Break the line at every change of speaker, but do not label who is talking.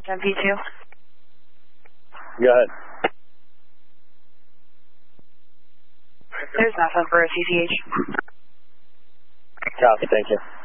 MP2.
Go ahead.
There's nothing for a CCH.
Copy, thank you.